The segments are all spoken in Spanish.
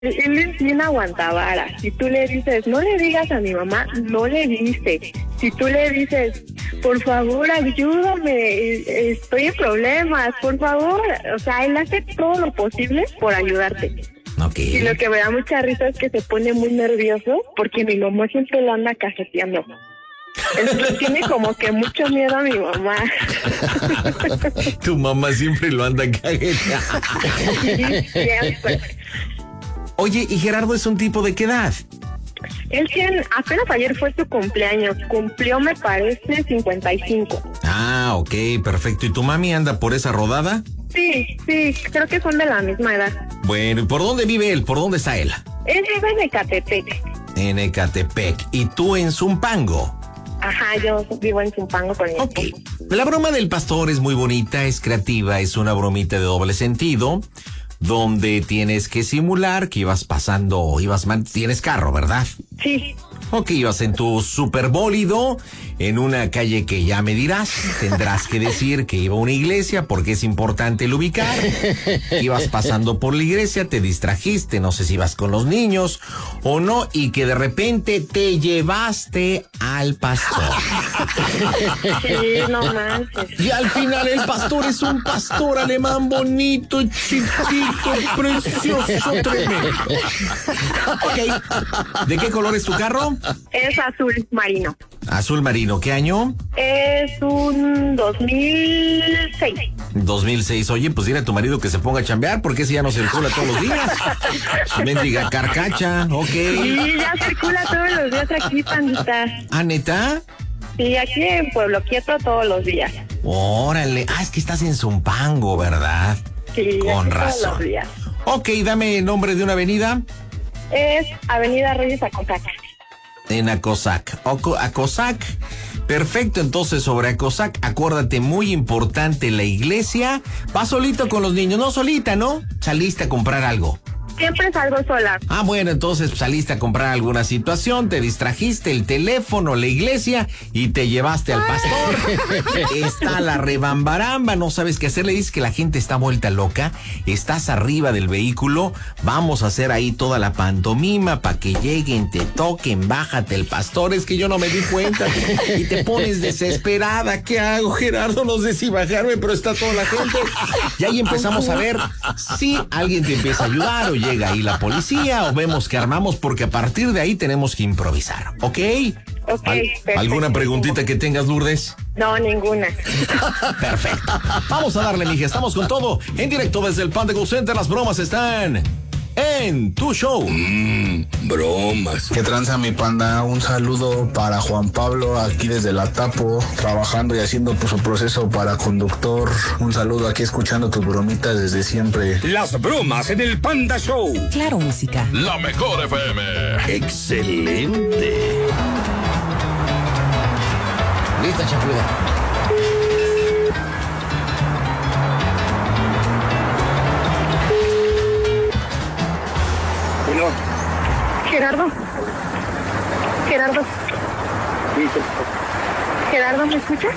Él es bien aguantavara. Si tú le dices, no le digas a mi mamá, no le dice. Si tú le dices, por favor, ayúdame, estoy en problemas, por favor. O sea, él hace todo lo posible por ayudarte. Okay. Y lo que me da mucha risa es que se pone muy nervioso porque mi mamá siempre lo anda cajeteando. Entonces tiene como que mucho miedo a mi mamá. Tu mamá siempre lo anda cajeteando. Sí, siempre. Oye, ¿y Gerardo es un tipo de qué edad? Él tiene, apenas ayer fue su cumpleaños, cumplió me parece 55. Ah, ok, perfecto. ¿Y tu mami anda por esa rodada? Sí, creo que son de la misma edad. Bueno, ¿y por dónde vive él? ¿Por dónde está él? Él vive en Ecatepec. En Ecatepec. ¿Y tú en Zumpango? Ajá, yo vivo en Zumpango con mi esposo. Ok. La broma del pastor es muy bonita, es creativa, es una bromita de doble sentido, donde tienes que simular que tienes carro, ¿verdad? Sí. Ok, ibas en tu superbólido en una calle que ya me dirás. Tendrás que decir que iba a una iglesia porque es importante el ubicar. Ibas pasando por la iglesia, te distrajiste, no sé si ibas con los niños o no, y que de repente te llevaste al pastor. Sí, no manches. Y al final el pastor es un pastor alemán bonito, chiquito, precioso, tremendo. Ok. ¿De qué color es tu carro? Es azul marino. Azul marino. ¿Qué año? Es un 2006. 2006. Oye, pues dile a tu marido que se ponga a chambear porque ese ya no circula todos los días. Mendiga carcacha. Ok. Sí, ya circula todos los días aquí, pandita. ¿Ah, neta? Sí, aquí en Pueblo Quieto todos los días. Órale. Ah, es que estás en Zumpango, ¿verdad? Sí, con razón. razón. Todos los días. Ok, dame el nombre de una avenida. Es Avenida Reyes Acosac. En Acosac. Acosac. Perfecto, entonces sobre Acosac, acuérdate, muy importante, la iglesia. ¿Vas solito con los niños? No, solita, ¿no? Saliste a comprar algo. Siempre salgo sola. Ah, bueno, entonces saliste a comprar alguna situación, te distrajiste, el teléfono, la iglesia y te llevaste al pastor. Está la rebambaramba, no sabes qué hacer, le dices que la gente está vuelta loca, estás arriba del vehículo, vamos a hacer ahí toda la pantomima para que lleguen, te toquen, bájate el pastor, es que yo no me di cuenta y te pones desesperada. ¿Qué hago, Gerardo? No sé si bajarme, pero está toda la gente. Y ahí empezamos a ver si alguien te empieza a ayudar o llega ahí la policía o vemos que armamos, porque a partir de ahí tenemos que improvisar, ¿ok? Ok, perfecto. ¿Alguna preguntita que tengas, Lourdes? No, ninguna. Perfecto. Vamos a darle, mija. Estamos con todo en directo desde el Panda Go Center. Las bromas están en tu show. Bromas. ¿Qué tranza, mi panda? Un saludo para Juan Pablo, aquí desde La Tapo, trabajando y haciendo su proceso para conductor. Un saludo aquí escuchando tus bromitas desde siempre. Las bromas en el Panda Show. Claro, música. La mejor FM. Excelente. Lista, chapuda. Gerardo. Gerardo. Gerardo, ¿me escuchas?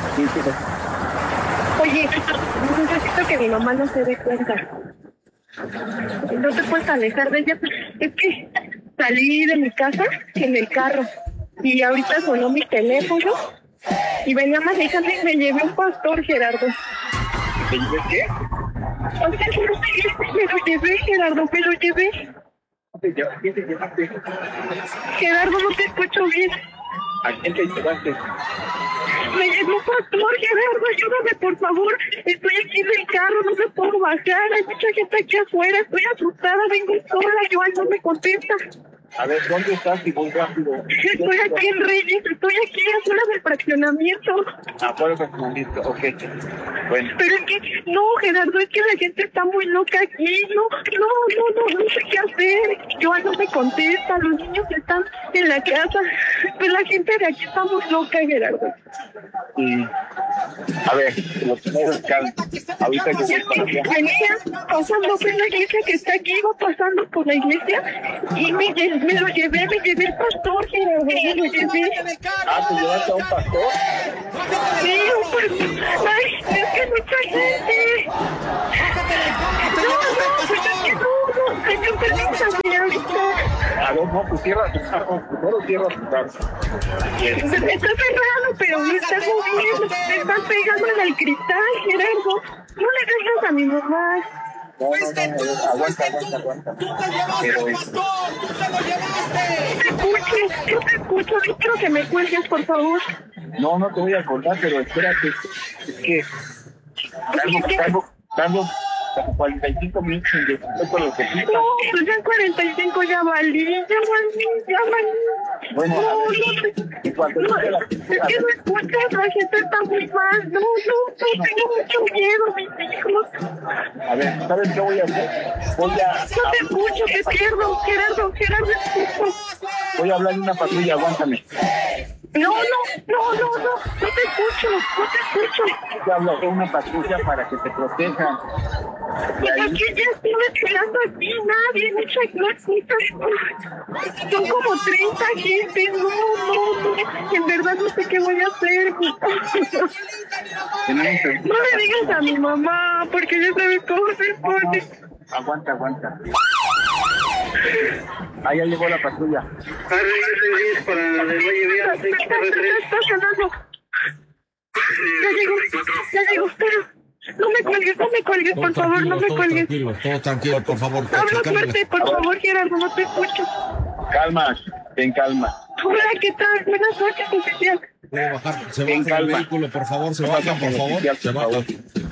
Oye, necesito que mi mamá no se dé cuenta. No te puedes alejar de ella. Es que salí de mi casa en el carro y ahorita sonó mi teléfono y venía manejando y me llevé un pastor, Gerardo. ¿Te llevé qué? O sea, me lo llevé, Gerardo, me lo llevé. ¿Quién te llevaste? Gerardo, no te escucho bien. ¿A quién te llevaste? Me llevó un pastor, Gerardo, ayúdame, por favor. Estoy aquí en el carro, no me puedo bajar. Hay mucha gente aquí afuera, estoy asustada, vengo sola, Joan no me contesta. A ver, ¿dónde estás? Y voy rápido. Estoy aquí en Reyes, estoy aquí afuera del fraccionamiento. Afuera del fraccionamiento, ok. Bueno. Pero es que, no, Gerardo, es que la gente está muy loca aquí. No sé qué hacer. Joan no me contesta, los niños están en la casa. Pero la gente de aquí está muy loca, Gerardo. A ver, lo primero es calma. Ahorita que se venía pasando por la iglesia que está aquí, iba pasando por la iglesia y me lo llevé, el pastor, Gerardo, me lo llevé. Ah, ¿te llevaste a un pastor? Sí, un pastor. Ay, es que mucha gente. No, pues es que no. Señor, permítame ahorita. A ver, no, pues cierra tu carro. Primero cierra tu carro. Está cerrado, pero me está moviendo. Me están pegando en el cristal, Gerardo. No le dejes a mi mamá. No, aguanta. ¡Tú te llevaste al pastor! ¡Tú te lo llevaste! Yo te escucho. No quiero que me cuelgues, por favor. No te voy a acordar, pero espérate. Es que tardo 45 minutos en después con lo que No, pues ya en 45 ya valí. Bueno, No, en cuanto no, esté la es que no escuchas, la gente está muy mal. No, tengo mucho miedo, mis hijos. A ver, ¿sabes qué voy a hacer? No te escucho, te pierdo, Gerardo, escucho. Voy a hablar de una patrulla, aguántame. No te escucho. Yo hablo de una patrulla para que te protejan. Pues aquí ya estoy esperando aquí, nadie, no existe. Son como 30 gentes, no, en verdad no sé qué voy a hacer. No le digas a mi mamá, porque ya sabes cómo se pone. Aguanta. Ah, ya llegó la patrulla. Ya llegó, pero no me cuelgues, por favor, no me cuelgues. Todo tranquilo, por favor. Habla fuerte, por favor, Gerardo, no te escucho. Calma, ten calma. Hola, ¿qué tal? Buenas noches, oficial. Se baja del vehículo, por favor, se baja, por favor. Se baja.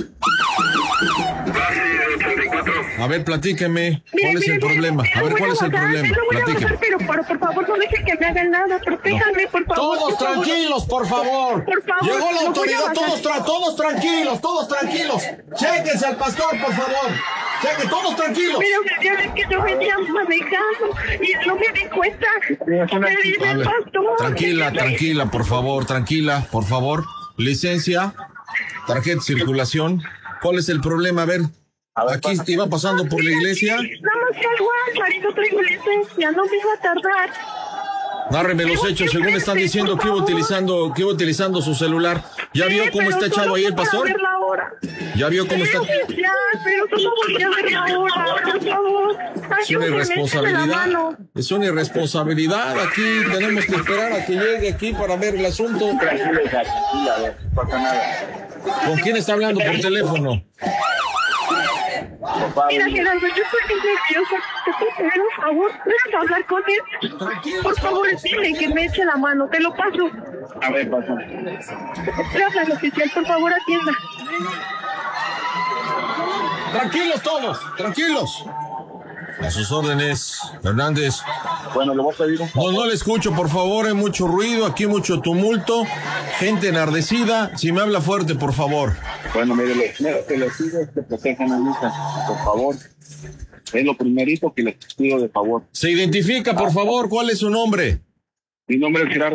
A ver, platíqueme. ¿Cuál es el problema? A ver, ¿cuál es el problema? Platíqueme. Pero por favor, no dejen que me hagan nada. Protéjanme, por favor. Todos tranquilos, por favor. Por favor. Llegó la no voy a autoridad, bajar. todos tranquilos. Chéquense al pastor, por favor. Chequen, todos tranquilos. Pero ya ves que yo venía manejando y no me di cuenta. Me dice el pastor. Tranquila, por favor. Licencia, tarjeta de circulación. ¿Cuál es el problema? A ver, aquí te iba pasando por la iglesia. Nada más que algo, marido, traigo licencia, no me iba a tardar. Nárreme los hechos, según están diciendo que iba utilizando su celular. ¿Ya vio cómo está echado ahí el pastor? ¿Ya vio cómo está? Pero tú no volví a ver la hora, por favor. Es una irresponsabilidad. Es una irresponsabilidad. Aquí tenemos que esperar a que llegue aquí para ver el asunto. Tranquila, a ver, no pasa nada. ¿Con quién está hablando por teléfono? Mira, Gerardo, yo estoy muy nerviosa. Por favor, ¿puedes hablar con él? Por favor, dile que me eche la mano, te lo paso. A ver, pasa. Gracias, oficial, por favor, atienda. Tranquilos todos, tranquilos. A sus órdenes, Hernández. Bueno, le voy a pedir un favor. No le escucho, por favor, hay mucho ruido, aquí mucho tumulto, gente enardecida. Si me habla fuerte, por favor. Bueno, mire, lo primero que les pido es que protejan a mi hija, por favor. Es lo primerito que les pido de favor. Se identifica, por favor, ¿cuál es su nombre? Mi nombre es Gerardo.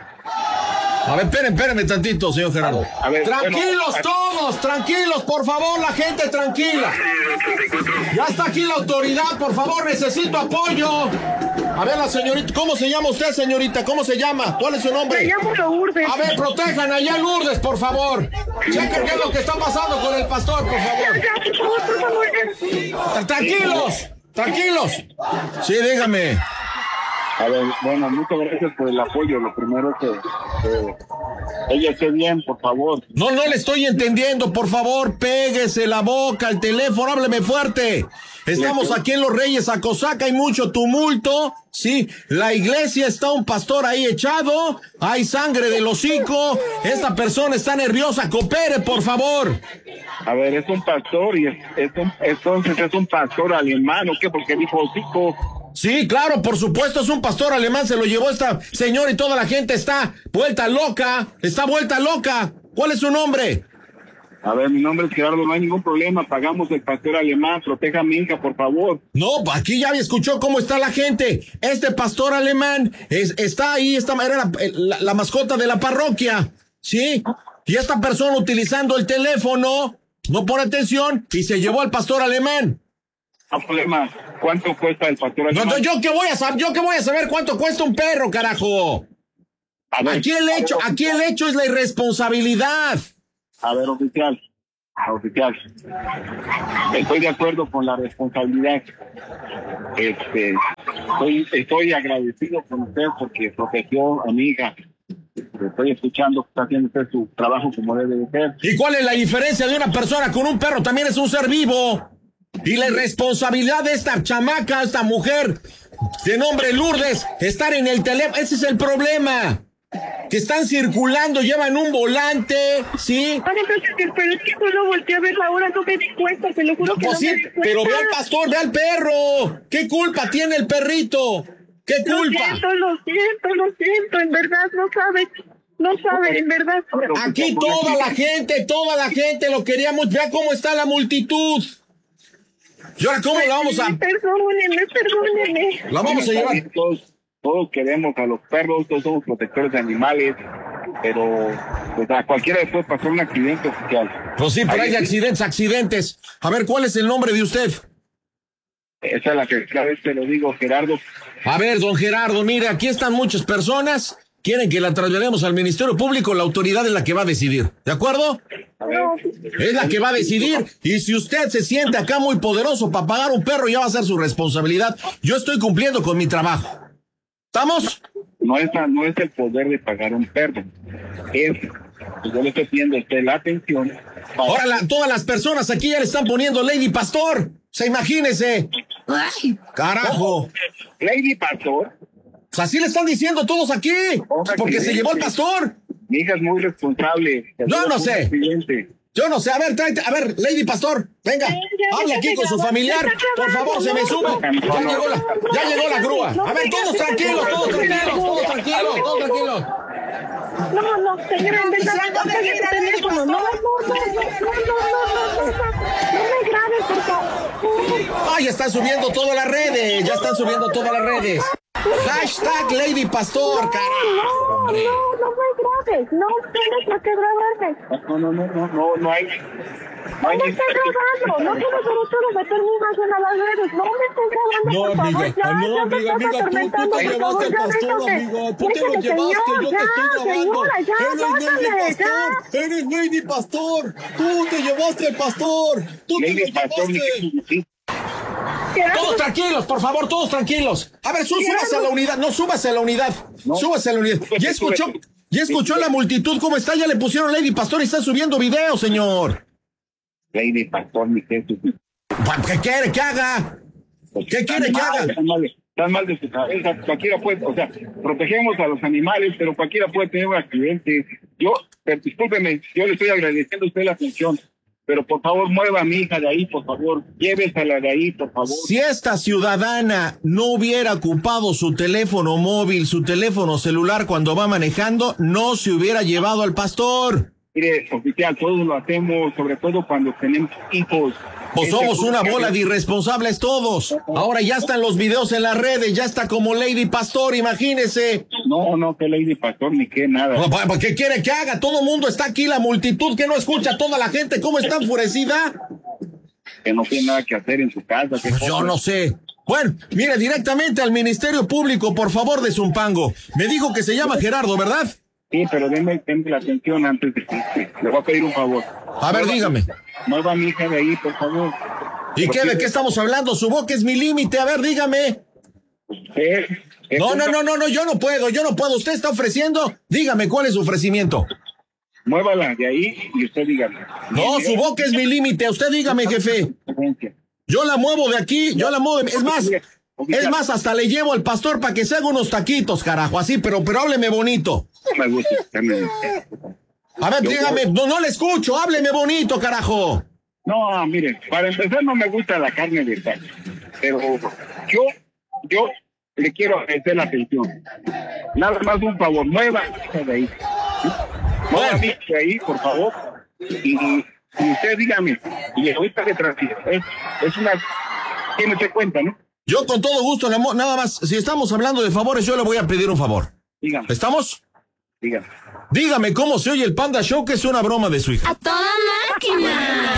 A ver, espérenme tantito, señor Gerardo. A ver, tranquilos bueno, todos, tranquilos, por favor, la gente tranquila. Ya está aquí la autoridad, por favor, necesito apoyo. A ver, la señorita, ¿cómo se llama usted, señorita? ¿Cómo se llama? ¿Cuál es su nombre? Me llamo Lourdes. A ver, protejan allá a Lourdes, por favor. Chequen qué es lo que está pasando con el pastor, por favor. Ya, por favor. Tranquilos. Sí, dígame. A ver, bueno, muchas gracias por el apoyo. Lo primero es que ella esté bien, por favor. No le estoy entendiendo, por favor, péguese la boca al teléfono, hábleme fuerte. Estamos aquí en Los Reyes, Acosaca, hay mucho tumulto, sí, la iglesia está un pastor ahí echado, hay sangre del hocico, esta persona está nerviosa, coopere, por favor. A ver, es un pastor y entonces es un pastor alemán, ¿o qué? Porque dijo hocico. Sí, claro, por supuesto, es un pastor alemán, se lo llevó esta señora y toda la gente está vuelta loca. ¿Cuál es su nombre? A ver, mi nombre es Gerardo, no hay ningún problema, pagamos el pastor alemán, proteja a mi hija, por favor. No, aquí ya escuchó cómo está la gente. Este pastor alemán está ahí, era la mascota de la parroquia, ¿sí? Y esta persona utilizando el teléfono, no pone atención y se llevó al pastor alemán. No problema. ¿Cuánto cuesta el pastor alemán? No, ¿yo qué voy a saber cuánto cuesta un perro, carajo? A ver, aquí el hecho es la irresponsabilidad. A ver, oficial, Oficial, estoy de acuerdo con la responsabilidad. Estoy agradecido con usted porque protegió a mi hija. Estoy escuchando que está haciendo usted su trabajo como debe de ser. ¿Y cuál es la diferencia de una persona con un perro? También es un ser vivo. Y la responsabilidad de esta chamaca, esta mujer de nombre Lourdes, estar en el teléfono, ese es el problema. Que están circulando, llevan un volante, ¿sí? Pero es que solo volteé a ver la hora, no me di cuenta, te lo juro que Pues no sí, me di cuenta. pero ve al pastor, ve al perro. ¿Qué culpa tiene el perrito? ¿Qué culpa? Lo siento, en verdad, no sabes, en verdad. Aquí toda la gente lo queríamos. Vea cómo está la multitud. ¿Y ahora cómo la vamos a...? Perdónenme. La vamos a llevar. Todos queremos a los perros, todos somos protectores de animales, pero pues a cualquiera le puede pasar un accidente oficial. Pues sí, pero hay accidentes. A ver, ¿cuál es el nombre de usted? Esa es la que cada vez te lo digo, Gerardo. A ver, don Gerardo, mire, aquí están muchas personas. Quieren que la traslademos al Ministerio Público, la autoridad es la que va a decidir. ¿De acuerdo? Es la que va a decidir. Y si usted se siente acá muy poderoso para pagar un perro, ya va a ser su responsabilidad. Yo estoy cumpliendo con mi trabajo. ¿Estamos? No es el poder de pagar un perro. Yo le estoy pidiendo a usted la atención. Ahora todas las personas aquí ya le están poniendo Lady Pastor. O sea, imagínese. ¡Ay! ¡Carajo! ¿Lady Pastor? Pues así le están diciendo todos aquí. Porque se llevó el pastor. Mi hija es muy responsable. Yo no sé. Yo no sé. A ver, tráete. A ver, Lady Pastor, venga. Habla aquí con su familiar. Por favor, se me sube. Ya llegó la grúa. A ver, todos tranquilos. No, señora, en verdad, no pegue el teléfono. No me grabes, por favor. Ay, están subiendo todas las redes. Hashtag Lady Pastor, carajo. No me grabes. No tienes por qué grabarme. No hay. No me estás grabando. No tienes derecho de meter mi imagen a las redes. No me estás grabando, por favor. Tú te llevaste al pastor, amiga. Tú te lo llevaste, yo te estoy grabando. Eres Lady Pastor. Tú te llevaste al pastor. Tú te lo llevaste. Todos tranquilos, por favor, todos tranquilos. A ver, súbase a la unidad. No, súbase a la unidad. Súbase a la unidad. ¿Ya escuchó la multitud cómo está? Ya le pusieron Lady Pastor y está subiendo video, señor. Lady Pastor, mi jefe. ¿Qué quiere que haga? ¿Qué quiere que haga? Están mal de su cabeza. Cualquiera puede, o sea, protegemos a los animales, pero cualquiera puede tener un accidente. Discúlpeme, yo le estoy agradeciendo a usted la atención. Pero por favor, mueva a mi hija de ahí, por favor. Llévesela de ahí, por favor. Si esta ciudadana no hubiera ocupado su teléfono móvil, su teléfono celular cuando va manejando, no se hubiera llevado al pastor. Mire, oficial, todos lo hacemos, sobre todo cuando tenemos hijos. Pues somos una bola de irresponsables todos. Ahora ya están los videos en las redes, ya está como Lady Pastor, imagínese. No, que Lady Pastor ni que nada. ¿Qué quiere que haga? Todo el mundo está aquí, la multitud que no escucha, toda la gente, ¿cómo está enfurecida? Que no tiene nada que hacer en su casa. Pues yo no sé. Bueno, mire, directamente al Ministerio Público, por favor, de Zumpango. Me dijo que se llama Gerardo, ¿verdad? Sí, pero denme la atención antes de que le voy a pedir un favor. A ver, dígame. Mueva a mi hija de ahí, por favor. ¿Y qué? ¿De qué estamos hablando? Su boca es mi límite. A ver, dígame. No, yo no puedo. Usted está ofreciendo. Dígame, ¿cuál es su ofrecimiento? Muévala de ahí y usted dígame. No, su boca es mi límite. Usted dígame, jefe. Yo la muevo de aquí, yo la muevo. Es más, hasta le llevo al pastor para que se haga unos taquitos, carajo, así, pero hábleme bonito. No me gusta. A ver, dígame, no le escucho, hábleme bonito, carajo. No, mire, para empezar no me gusta la carne de tal, pero yo le quiero hacer la atención. Nada más un favor, mueva de ahí. Mueva de ahí, por favor. Y usted dígame, y ahorita detrás, es una... Tiene cuenta, ¿no? Yo con todo gusto, nada más, si estamos hablando de favores, yo le voy a pedir un favor. Dígame. ¿Estamos? Dígame. Dígame cómo se oye el Panda Show, que es una broma de su hija. ¡A toda máquina!